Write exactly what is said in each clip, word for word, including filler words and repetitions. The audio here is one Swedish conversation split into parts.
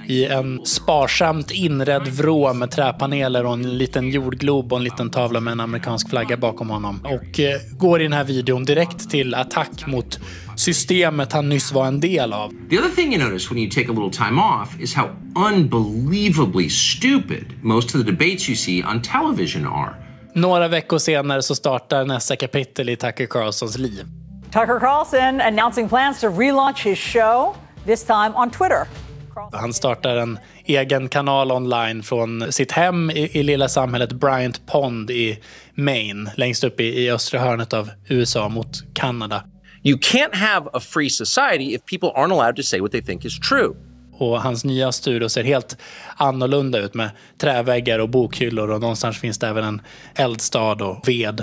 i en sparsamt inredd vrå med träpaneler och en liten jordglob och en liten tavla med en amerikansk flagga bakom honom. Och eh, går i den här videon direkt till attack mot systemet han nyss var en del av. The other thing you notice when you take a little time off is how unbelievably stupid most of the debates you see on television are. Några veckor senare så startar nästa kapitel i Tucker Carlsons liv. Tucker Carlson announcing plans to relaunch his show, this time on Twitter. Han startar en egen kanal online från sitt hem i, i lilla samhället Bryant Pond i Maine, längst upp i, i östra hörnet av U S A mot Kanada. You can't have a free society if people aren't allowed to say what they think is true. Och hans nya studio ser helt annorlunda ut med träväggar och bokhyllor och någonstans finns det även en eldstad och ved.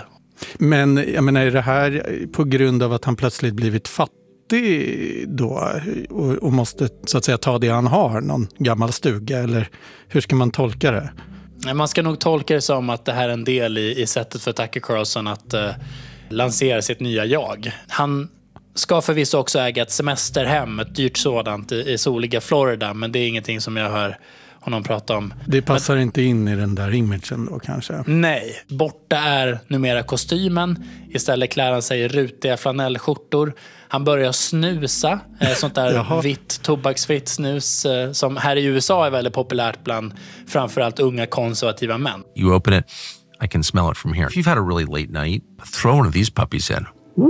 Men jag menar, är det här på grund av att han plötsligt blivit fattig då och, och måste så att säga ta det han har, någon gammal stuga, eller hur ska man tolka det? Man ska nog tolka det som att det här är en del i, i sättet för Tucker Carlson att uh, lansera sitt nya jag. Han ska förvisso också äga ett semesterhem, ett dyrt sådant i, i soliga Florida, men det är ingenting som jag hör honom prata om. Det passar men, inte in i den där imagen då kanske? Nej, borta är numera kostymen. Istället klär han sig i rutiga flanellskjortor. Han börjar snusa, eh, sånt där vitt, tobaksfritt snus eh, som här i U S A är väldigt populärt bland framförallt unga konservativa män. You open it, I can smell it from here. If you've had a really late night, throw one of these puppies in. Woo!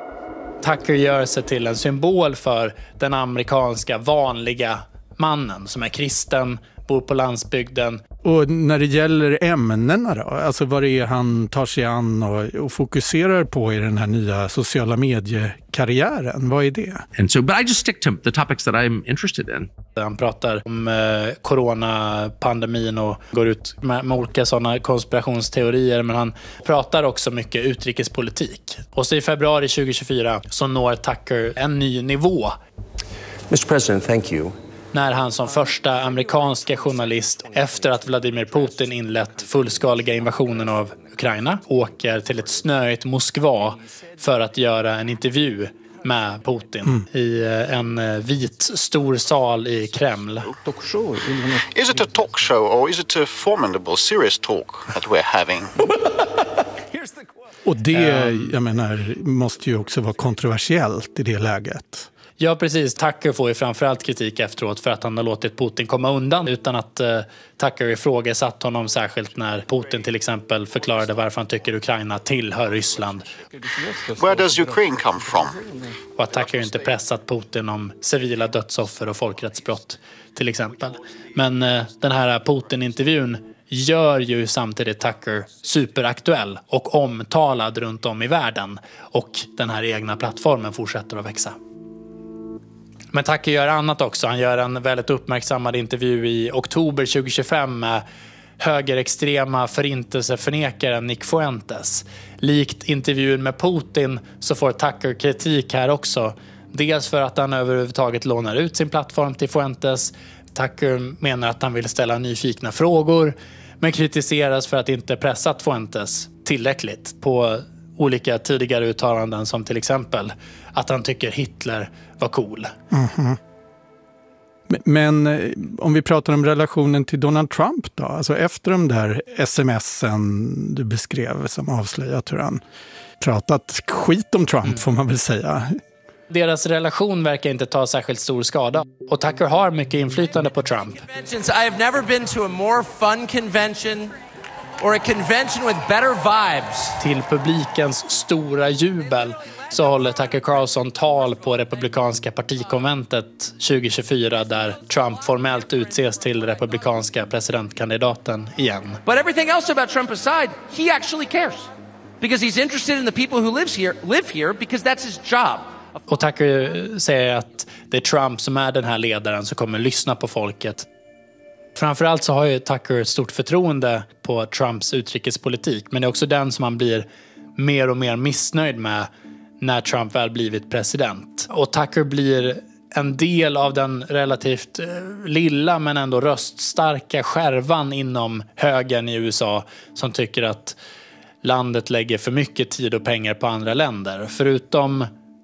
Tucker gör sig till en symbol för den amerikanska vanliga mannen som är kristen, bor på landsbygden. Och när det gäller ämnena då, alltså vad det är han tar sig an och, och fokuserar på i den här nya sociala mediekarriären, vad är det? And so, but I just stick to the topics that I'm interested in. Han pratar om eh, coronapandemin och går ut med, med olika sådana konspirationsteorier, men han pratar också mycket utrikespolitik. Och så i februari tjugohundratjugofyra så når Tucker en ny nivå. mister President, thank you. När han som första amerikanska journalist efter att Vladimir Putin inlett fullskaliga invasionen av Ukraina åker till ett snöigt Moskva för att göra en intervju med Putin mm. i en vit stor sal i Kreml. Is it a talk show or is it a formidable serious talk that we're having? Och det, jag menar, måste ju också vara kontroversiellt i det läget. Ja, precis. Tucker får ju framförallt kritik efteråt för att han har låtit Putin komma undan utan att uh, Tucker ifrågasatt honom, särskilt när Putin till exempel förklarade varför han tycker Ukraina tillhör Ryssland. Where does Ukraine come from? Och att Tucker inte pressat Putin om civila dödsoffer och folkrättsbrott till exempel. Men uh, den här Putin-intervjun gör ju samtidigt Tucker superaktuell och omtalad runt om i världen, och den här egna plattformen fortsätter att växa. Men Tucker gör annat också. Han gör en väldigt uppmärksammad intervju i oktober tjugohundratjugofem med högerextrema förintelseförnekaren Nick Fuentes. Likt intervjun med Putin så får Tucker kritik här också. Dels för att han överhuvudtaget lånar ut sin plattform till Fuentes. Tucker menar att han vill ställa nyfikna frågor, men kritiseras för att inte pressat Fuentes tillräckligt på olika tidigare uttalanden, som till exempel att han tycker Hitler var cool. Mm-hmm. Men, men om vi pratar om relationen till Donald Trump då, alltså efter de där smsen du beskrev som avslöjat hur han pratat skit om Trump, mm. får man väl säga. Deras relation verkar inte ta särskilt stor skada, och Tucker har mycket inflytande på Trump. I have never been to a more fun convention or a convention with better vibes. Till publikens stora jubel så håller Tucker Carlson tal på republikanska partikonventet tjugohundratjugofyra, där Trump formellt utses till republikanska presidentkandidaten igen. But everything else about Trump aside, he actually cares. Because he's interested in the people who lives here, live here because that's his job. Och Tucker säger att det är Trump som är den här ledaren som kommer lyssna på folket. Framförallt så har ju Tucker ett stort förtroende på Trumps utrikespolitik, men det är också den som han blir mer och mer missnöjd med när Trump väl blivit president. Och Tucker blir en del av den relativt lilla men ändå röststarka skärvan inom högern i U S A som tycker att landet lägger för mycket tid och pengar på andra länder. Förutom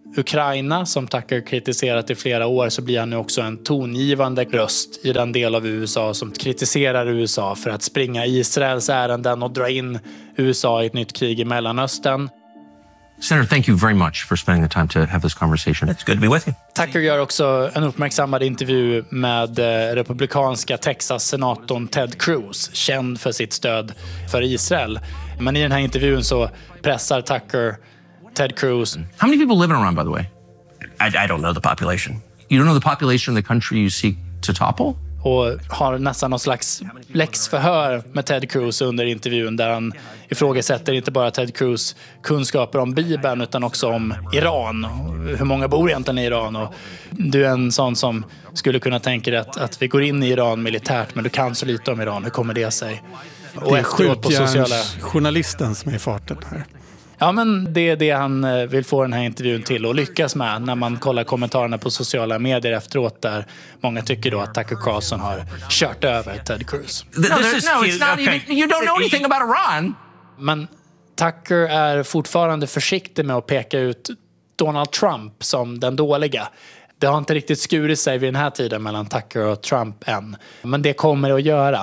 Ukraina, som Tucker kritiserat i flera år, så blir han nu också en tongivande röst i den del av U S A som kritiserar U S A för att springa Israels ärenden och dra in U S A i ett nytt krig i Mellanöstern. Senator, thank you very much for spending the time to have this conversation. It's good to be with you. Tucker gör också en uppmärksammad intervju med republikanska Texas-senatorn Ted Cruz, känd för sitt stöd för Israel. Men i den här intervjun så pressar Tucker Ted Cruz. How many people live in Iran, by the way? I, I don't know the population. You don't know the population of the country you seek to topple? Och har nästan någon slags läxförhör med Ted Cruz under intervjun där han ifrågasätter inte bara Ted Cruz kunskaper om Bibeln utan också om Iran. Hur många bor egentligen i Iran? Och du är en sån som skulle kunna tänka dig att, att vi går in i Iran militärt, men du kan så lite om Iran. Hur kommer det sig? Och det är skjutjärnsjournalisten som är i farten här. Ja, men det är det han vill få den här intervjun till och lyckas med när man kollar kommentarerna på sociala medier efteråt, där många tycker då att Tucker Carlson har kört över Ted Cruz. No, no, it's not even, you don't know anything about Iran. Men Tucker är fortfarande försiktig med att peka ut Donald Trump som den dåliga. Det har inte riktigt skurit sig vid den här tiden mellan Tucker och Trump än. Men det kommer det att göra.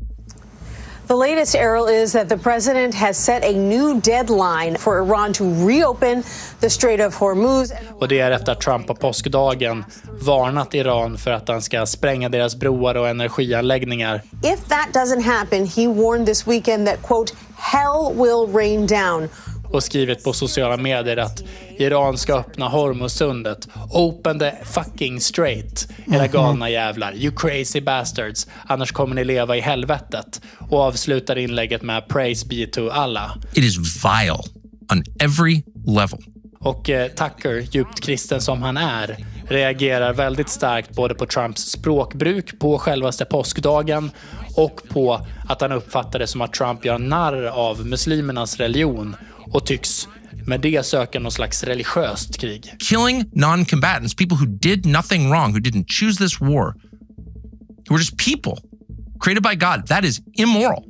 The latest, Errol, is that the president has set a new deadline for Iran to reopen the Strait of Hormuz. Och det är efter att Trump på påskdagen varnat Iran för att han ska spränga deras broar och energianläggningar. If that doesn't happen, he warned this weekend that, quote, hell will rain down. Och skrivit på sociala medier att Iran ska öppna Hormuzsundet. Open the fucking strait. Era galna jävlar. You crazy bastards. Annars kommer ni leva i helvetet. Och avslutar inlägget med praise be to Allah. It is vile on every level. Och eh, Tucker, djupt kristen som han är, reagerar väldigt starkt både på Trumps språkbruk på självaste påskdagen och på att han uppfattar det som att Trump gör narr av muslimernas religion och tycks med det söka någon slags religiöst krig. Killing non-combatants, people who did nothing wrong, who didn't choose this war, who were just people created by God. That is immoral.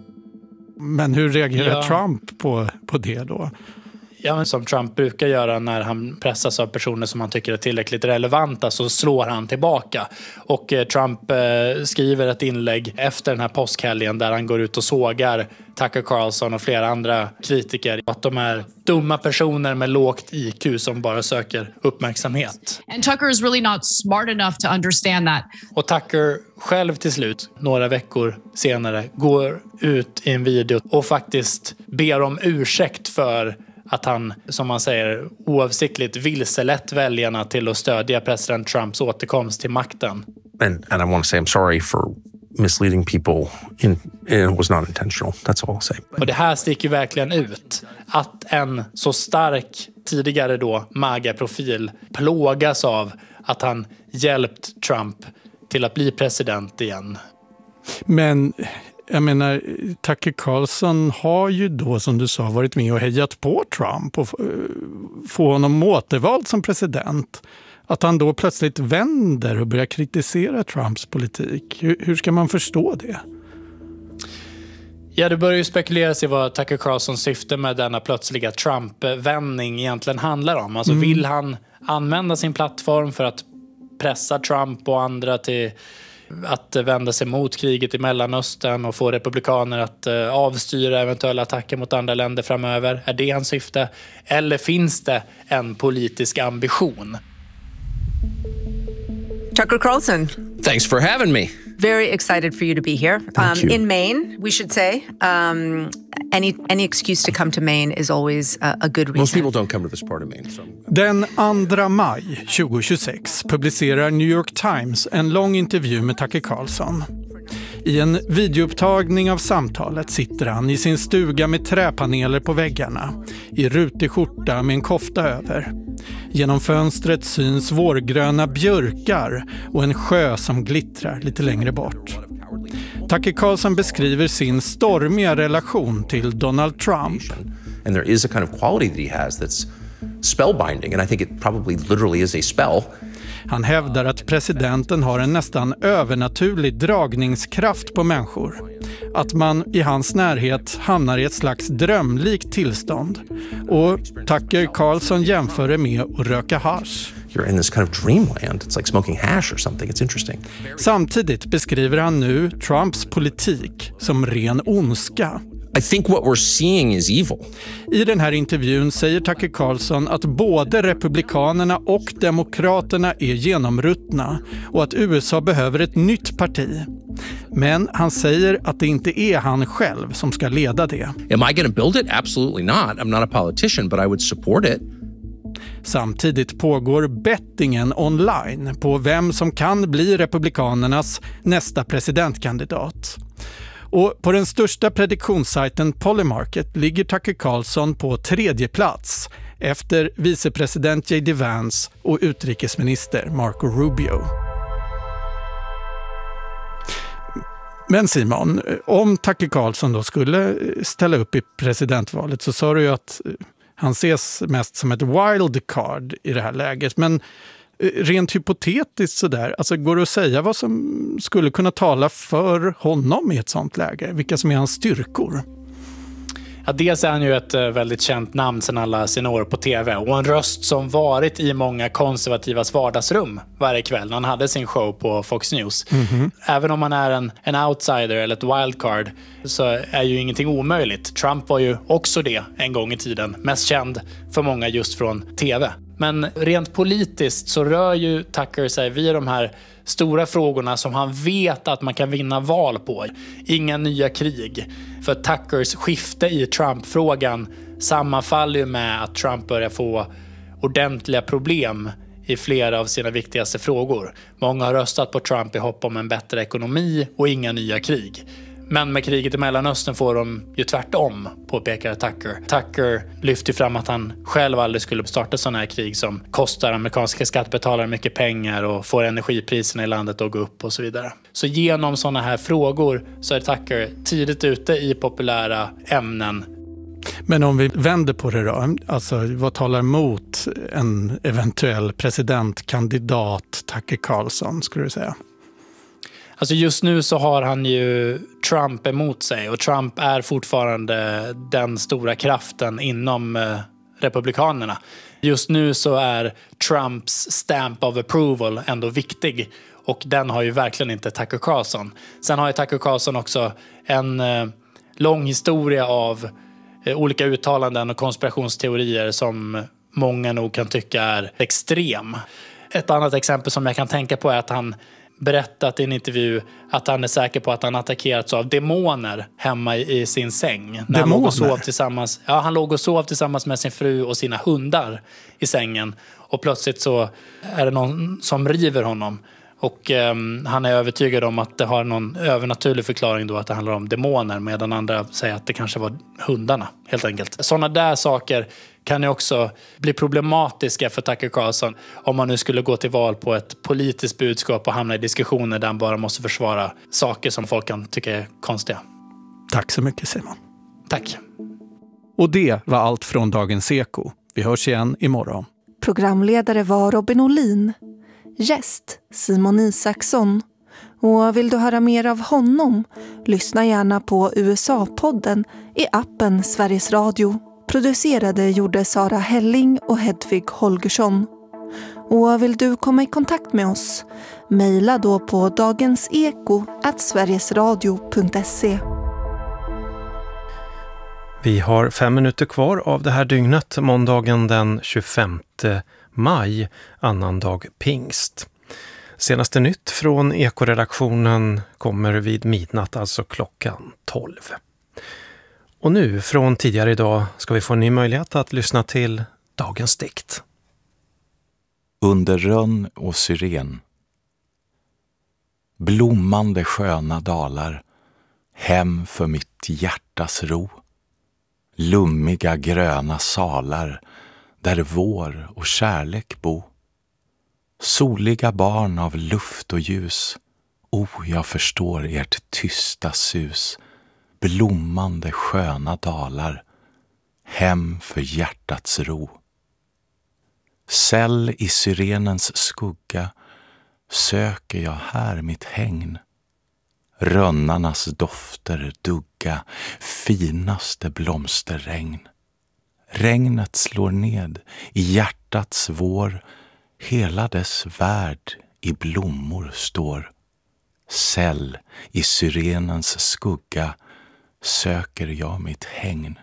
Men hur reagerar ja. Trump på, på det då? Ja, men som Trump brukar göra när han pressas av personer som han tycker är tillräckligt relevanta, så slår han tillbaka. Och eh, Trump eh, skriver ett inlägg efter den här påskhelgen där han går ut och sågar Tucker Carlson och flera andra kritiker. Att de är dumma personer med lågt I Q som bara söker uppmärksamhet. And Tucker is really not smart enough to understand that. Och Tucker själv till slut, några veckor senare, går ut i en video och faktiskt ber om ursäkt för att han, som man säger, oavsiktligt vilselett väljarna till att stödja president Trumps återkomst till makten. And, and I want to say I'm sorry for misleading people. In, it was not intentional. That's all I'll say. Och det här sticker ju verkligen ut. Att en så stark, tidigare då, MAGA-profil plågas av att han hjälpt Trump till att bli president igen. Men jag menar, Tucker Carlson har ju då, som du sa, varit med och hejat på Trump och få honom återvald som president. Att han då plötsligt vänder och börjar kritisera Trumps politik. Hur, hur ska man förstå det? Ja, det börjar ju spekuleras i vad Tucker Carlsons syfte med denna plötsliga Trump-vändning egentligen handlar om. Alltså mm. vill han använda sin plattform för att pressa Trump och andra till att vända sig mot kriget i Mellanöstern och få republikaner att uh, avstyra eventuella attacker mot andra länder framöver? Är det hans syfte? Eller finns det en politisk ambition? Tucker Carlson. Thanks for having me. Very excited for you to be here. Um, in Maine, we should say. Um, any any excuse to come to Maine is always a, a good reason. Most people don't come to this part of Maine. So. Den andra maj tjugohundratjugosex publicerar New York Times en lång intervju med Tucker Carlson. I en videoupptagning av samtalet sitter han i sin stuga med träpaneler på väggarna, i rutig skjorta med en kofta över. Genom fönstret syns vårgröna björkar och en sjö som glittrar lite längre bort. Tucker Carlson beskriver sin stormiga relation till Donald Trump. And there is a kind of quality that he has that's spellbinding, and I think it probably literally is a spell. Han hävdar att presidenten har en nästan övernaturlig dragningskraft på människor. att man i hans närhet hamnar i ett slags drömlikt tillstånd. Och Tucker Carlson jämför det med att röka hasch. You're in this kind of dreamland. It's like smoking hash or something. It's interesting. Samtidigt beskriver han nu Trumps politik som ren ondska. I think what we're seeing is evil. I den här intervjun säger Tucker Carlson att både republikanerna och demokraterna är genomruttna och att U S A behöver ett nytt parti. Men han säger att det inte är han själv som ska leda det. Am I going to build it? Absolutely not. I'm not a politician, but I would support it. Samtidigt pågår bettingen online på vem som kan bli republikanernas nästa presidentkandidat. Och på den största prediktionssajten Polymarket ligger Tucker Carlson på tredje plats efter vicepresident J D Vance och utrikesminister Marco Rubio. Men Simon, om Tucker Carlson då skulle ställa upp i presidentvalet så sa du ju att han ses mest som ett wildcard i det här läget. Men rent hypotetiskt sådär, alltså går det att säga vad som skulle kunna tala för honom i ett sånt läge? Vilka som är hans styrkor? Ja, dels är han ju ett väldigt känt namn sedan alla sina år på tv och en röst som varit i många konservativas vardagsrum varje kväll när han hade sin show på Fox News. Mm-hmm. Även om han är en, en outsider eller ett wildcard så är ju ingenting omöjligt. Trump var ju också det en gång i tiden, mest känd för många just från tv. Men rent politiskt så rör ju Tucker sig vid de här stora frågorna som han vet att man kan vinna val på. Inga nya krig. För Tuckers skifte i Trump-frågan sammanfaller ju med att Trump börjar få ordentliga problem i flera av sina viktigaste frågor. Många har röstat på Trump i hopp om en bättre ekonomi och inga nya krig. Men med kriget i Mellanöstern får de ju tvärtom, påpekar Tucker. Tucker lyfter fram att han själv aldrig skulle starta sådana här krig som kostar amerikanska skattebetalare mycket pengar och får energipriserna i landet att gå upp och så vidare. Så genom sådana här frågor så är Tucker tidigt ute i populära ämnen. Men om vi vänder på det då, alltså vad talar emot en eventuell presidentkandidat Tucker Carlson skulle du säga? Alltså just nu så har han ju Trump emot sig och Trump är fortfarande den stora kraften inom eh, republikanerna. Just nu så är Trumps stamp of approval ändå viktig och den har ju verkligen inte Tucker Carlson. Sen har ju Tucker Carlson också en eh, lång historia av eh, olika uttalanden och konspirationsteorier som många nog kan tycka är extrem. Ett annat exempel som jag kan tänka på är att han berättat i en intervju att han är säker på att han attackerats av demoner hemma i, i sin säng. När han låg och sov tillsammans, ja, han låg och sov tillsammans med sin fru och sina hundar i sängen. Och plötsligt så är det någon som river honom. Och eh, han är övertygad om att det har någon övernaturlig förklaring då att det handlar om demoner. Medan andra säger att det kanske var hundarna helt enkelt. Sådana där saker kan ju också bli problematiska för Tucker Carlson om man nu skulle gå till val på ett politiskt budskap och hamna i diskussioner där han bara måste försvara saker som folk kan tycka är konstiga. Tack så mycket Simon. Tack. Och det var allt från Dagens Eko. Vi hörs igen imorgon. Programledare var Robin Olin. Gäst Simon Isaksson. Och vill du höra mer av honom? Lyssna gärna på U S A-podden i appen Sveriges Radio. Producerade gjorde Sara Helling och Hedvig Holgersson. Och vill du komma i kontakt med oss? Maila då på dagenseko at sverigesradio punkt se. Vi har fem minuter kvar av det här dygnet, måndagen den tjugofemte maj, annandag pingst. Senaste nytt från Ekoredaktionen kommer vid midnatt, alltså klockan tolv. Och nu, från tidigare idag, ska vi få en ny möjlighet att lyssna till dagens dikt. Under rönn och syren. Blommande sköna dalar, hem för mitt hjärtas ro. Lummiga gröna salar, där vår och kärlek bo. Soliga barn av luft och ljus, o, jag förstår ert tysta sus. Blommande sköna dalar, hem för hjärtats ro. Säll i syrenens skugga söker jag här mitt hägn. rönnarnas dofter dugga, finaste blomsterregn. Regnet slår ned i hjärtats vår, hela dess värld i blommor står. Säll i syrenens skugga söker jag mitt hägn.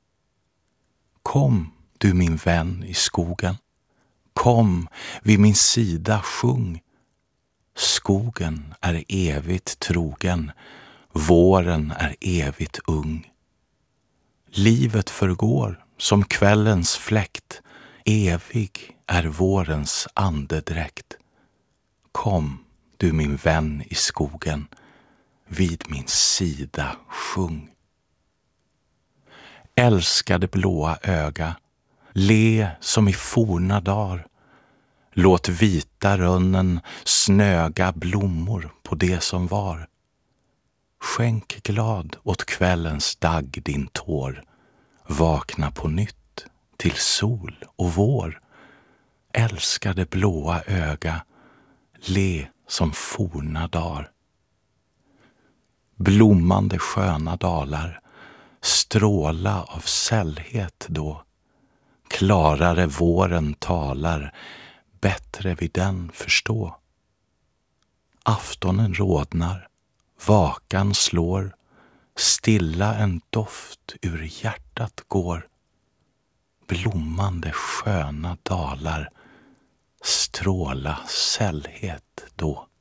Kom, du min vän i skogen, kom vid min sida, sjung. Skogen är evigt trogen, våren är evigt ung. Livet förgår som kvällens fläkt, evig är vårens andedräkt. Kom, du min vän i skogen, vid min sida sjung. Älskade blåa öga, le som i forna dar. Låt vita rönnen snöga blommor på det som var. Skänk glad åt kvällens dagg din tår. Vakna på nytt till sol och vår. Älskade blåa öga, le som forna dar. Blommande sköna dalar, stråla av sällhet då. Klarare våren talar, bättre vid den förstå. Aftonen rodnar, vakan slår, stilla en doft ur hjärtat går. Blommande sköna dalar, stråla sällhet då.